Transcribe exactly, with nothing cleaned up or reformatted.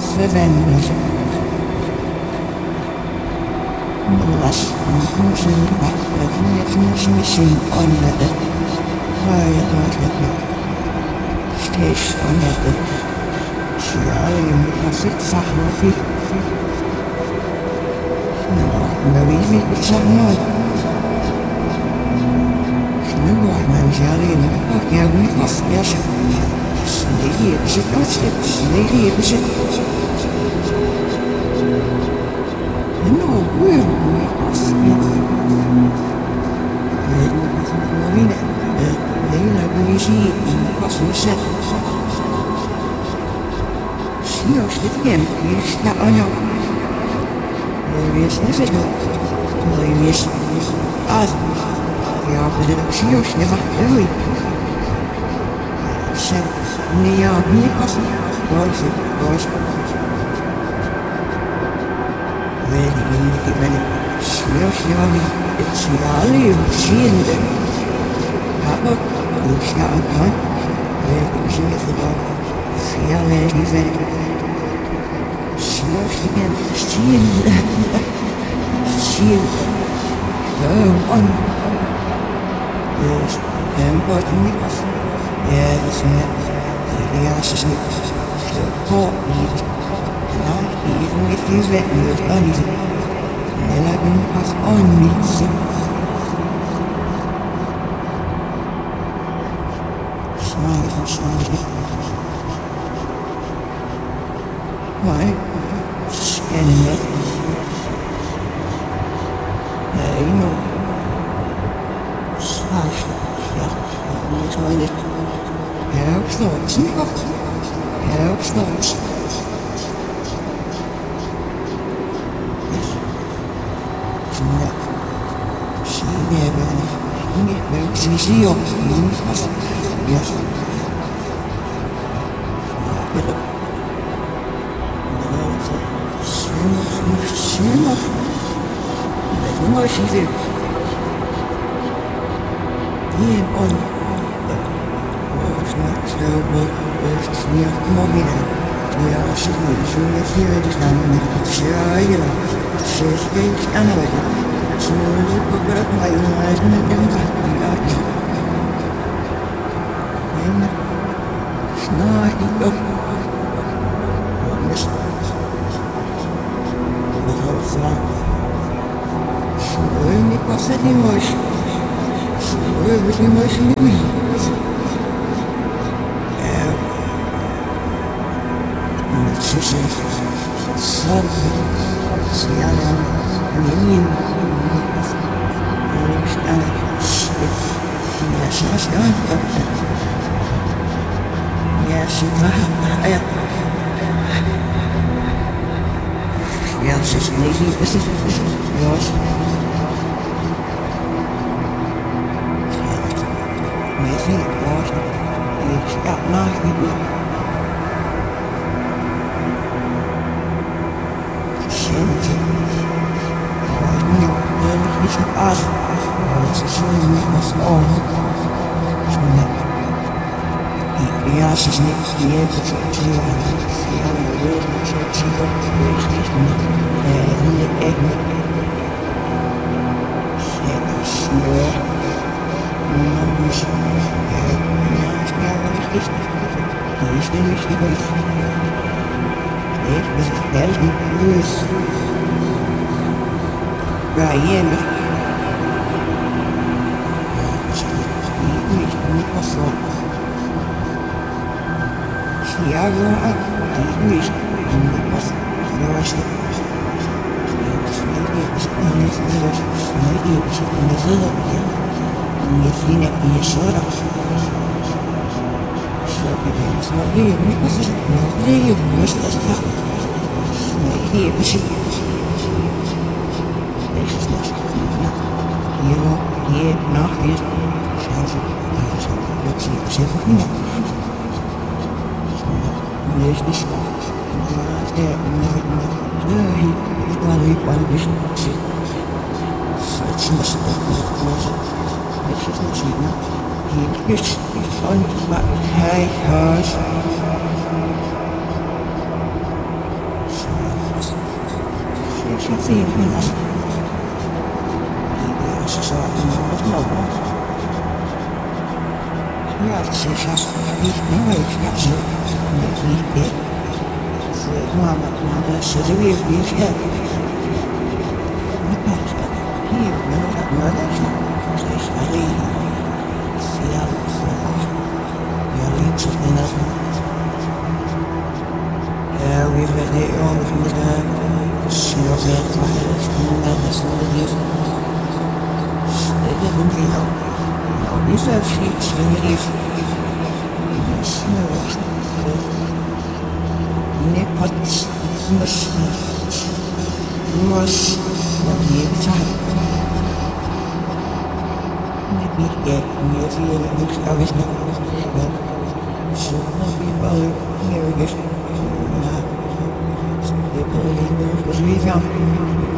revenge. The last conclusion back of the machine on the fire station on the شعاري مقصد صحوتي نبيبي بتصحنون شنو واحنا مجالين يا ابني قص يا شيخ سنيلي بشت أسلك سنيلي بشت إنه وين قص يا ليلة ليلة بنيشي قص وشت Już nie wiem, już na onią. Jest nie wiedział. No i jest. A ja będę się już nie wahluj. Się nie ja nie pas. Boże, Boże. Wenn ich wenn już nie mam specjalnie przyjęty. Aber już na onią. Wenn się nie wydał. Ja nie wiem. Again, shield, shield, go on. Yes, important because yes, the answers to support needs, and I even if you let me as anything, then I can pass on needs. Smile, smile. Why? Scanning it. I know. Slash. Yeah. I'm trying it. Help thoughts. Help thoughts. Yes. Yeah. She never. She never. She see you. Yes. Yeah. Sure There's more she's in. Being on the was not so good as near Momina. We are sitting in the theory just now with sure you know. She's big anyway. So look up my eyes and then we are here. And snarky up. Свой не последний мощь, свой не мощь не увидится. Эм, слушай, сам, сиянным, миним, штаны, я шашкан, я шикар, а я Я сейчас не вижу, я Если можно, я нахуй. Сенти. Возьми, я не вижу ас. Вот сейчас не посол. Я сейчас не еду, я я не еду, я не еду. Смерть. Но лишь я лишь лишь лишь лишь лишь лишь лишь Райен. Не посол. Я говорю, ты видишь, не посол. Если не пишет, что смотри, не посмотри, смотри, может остаться. Смотри, пишет. Welches Nacht? Его не nachgeht. Scheiße, das ist plötzlich einfach nicht. Nicht nicht. Der Nein, ich war nicht beim Wischen. Falls das muss. Ich ist nicht mehr. Hier ist und hey, Haus. كثير من الأسباب الأساسات المطلوبة يعطي شخص ما يحصل بالبيت ما ما السجوية بيشهد هي من الأمراض ليس عليه الصيام الصلاة يريد سنة ويبدأون في المدى السياسات وحياتنا النسلية لهم فيها أو يسأل شيء سيريف السياسات نبت مش مش نبيتها نبيت نبيت مش عاوزنا شو نبي بالي نرجع نبي بالي نرجع